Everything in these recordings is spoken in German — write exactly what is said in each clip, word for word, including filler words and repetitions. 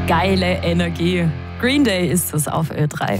geile Energie. Green Day ist es auf Ö drei.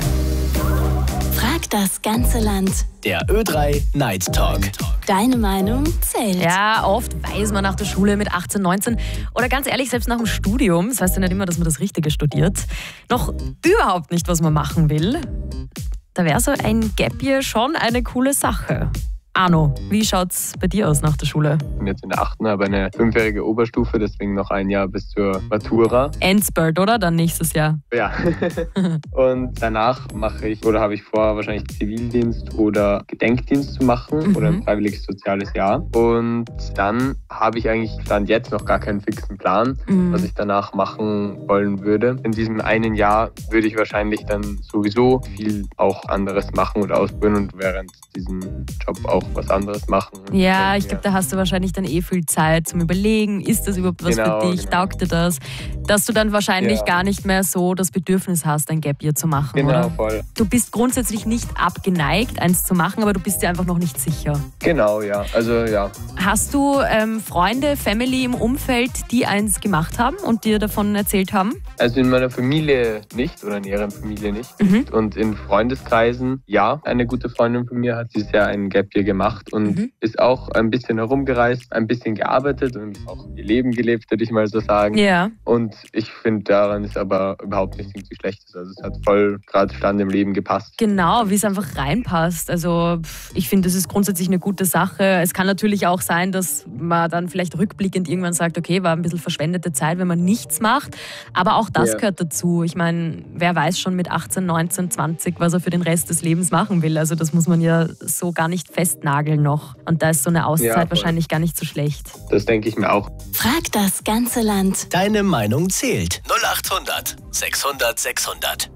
Frag das ganze Land. Der Ö drei Night Talk. Deine Meinung zählt. Ja, oft weiß man nach der Schule mit achtzehn, neunzehn oder ganz ehrlich, selbst nach dem Studium, das heißt ja nicht immer, dass man das Richtige studiert, noch überhaupt nicht, was man machen will. Da wäre so ein Gap Year schon eine coole Sache. Arno, wie schaut's bei dir aus nach der Schule? Ich bin jetzt in der achten, habe eine fünfjährige Oberstufe, deswegen noch ein Jahr bis zur Matura. Endspurt, oder? Dann nächstes Jahr. Ja. Und danach mache ich, oder habe ich vor, wahrscheinlich Zivildienst oder Gedenkdienst zu machen mhm. oder ein freiwilliges soziales Jahr. Und dann habe ich eigentlich Stand jetzt noch gar keinen fixen Plan, mhm. was ich danach machen wollen würde. In diesem einen Jahr würde ich wahrscheinlich dann sowieso viel auch anderes machen oder ausprobieren und während diesem Job auch was anderes machen. Ja, ich glaube, da hast du wahrscheinlich dann eh viel Zeit zum Überlegen, ist das überhaupt was genau, für dich, genau. taugt dir das? Dass du dann wahrscheinlich ja. gar nicht mehr so das Bedürfnis hast, ein Gap Year zu machen, genau, oder? Voll. Du bist grundsätzlich nicht abgeneigt, eins zu machen, aber du bist dir einfach noch nicht sicher. Genau, ja. Also, ja. Hast du ähm, Freunde, Family im Umfeld, die eins gemacht haben und dir davon erzählt haben? Also in meiner Familie nicht oder in ihrer Familie nicht. Mhm. Und in Freundeskreisen, ja. Eine gute Freundin von mir hat dieses Jahr ein Gap Year gemacht und mhm. ist auch ein bisschen herumgereist, ein bisschen gearbeitet und auch ihr Leben gelebt, würde ich mal so sagen. Ja. Und ich finde, daran ist aber überhaupt nichts irgendwie Schlechtes. Also es hat voll gerade Stand im Leben gepasst. Genau, wie es einfach reinpasst. Also ich finde, das ist grundsätzlich eine gute Sache. Es kann natürlich auch sein, dass man dann vielleicht rückblickend irgendwann sagt, okay, war ein bisschen verschwendete Zeit, wenn man nichts macht. Aber auch das ja. gehört dazu. Ich meine, wer weiß schon mit achtzehn, neunzehn, zwanzig, was er für den Rest des Lebens machen will. Also das muss man ja so gar nicht festnageln noch. Und da ist so eine Auszeit ja, wahrscheinlich gar nicht so schlecht. Das denke ich mir auch. Frag das ganze Land. Deine Meinung zählt. null acht hundert sechshundert sechshundert.